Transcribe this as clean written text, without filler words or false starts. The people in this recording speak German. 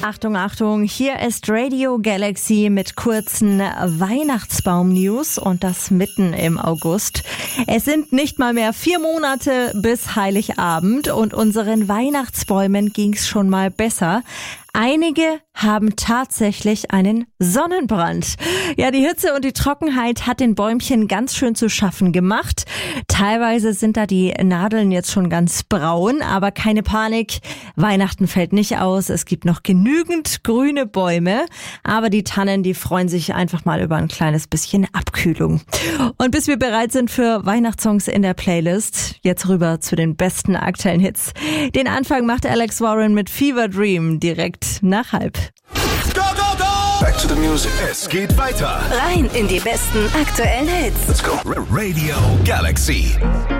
Achtung, Achtung, hier ist Radio Galaxy mit kurzen Weihnachtsbaum-News und das mitten im August. Es sind nicht mal mehr 4 Monate bis Heiligabend und unseren Weihnachtsbäumen ging's schon mal besser. Einige haben tatsächlich einen Sonnenbrand. Ja, die Hitze und die Trockenheit hat den Bäumchen ganz schön zu schaffen gemacht. Teilweise sind da die Nadeln jetzt schon ganz braun, aber keine Panik. Weihnachten fällt nicht aus. Es gibt noch genügend grüne Bäume, aber die Tannen, die freuen sich einfach mal über ein kleines bisschen Abkühlung. Und bis wir bereit sind für Weihnachtssongs in der Playlist, jetzt rüber zu den besten aktuellen Hits. Den Anfang macht Alex Warren mit Fever Dream direkt nach 12:30. Go, go, go! Back to the music. Es geht weiter. Rein in die besten aktuellen Hits. Let's go. Radio Galaxy.